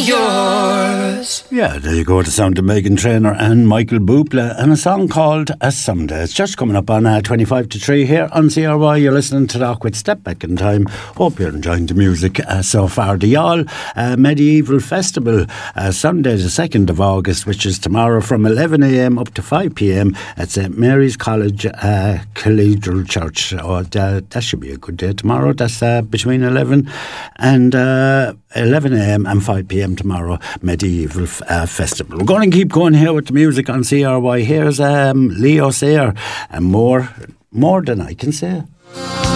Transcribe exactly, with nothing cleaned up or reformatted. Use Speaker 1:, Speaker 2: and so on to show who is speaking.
Speaker 1: yours.
Speaker 2: Yeah, there you go, the sound of Megan Trainor and Michael Bublé, and a song called A Someday. It's just coming up on uh, twenty-five to three here on C R Y. You're listening to Rock with Step Back in Time. Hope you're enjoying the music uh, so far. The Youghal uh, Medieval Festival, uh, Sunday the second of August, which is tomorrow from eleven a.m. up to five p.m. at Saint Mary's College uh, Cathedral Church. Oh, that, that should be a good day tomorrow. That's uh, between eleven and uh, eleven a.m. and five p.m. tomorrow, Medieval uh, Festival. We're going to keep going here with the music on C R Y. Here's um, Leo Sayer and more, more than I can say.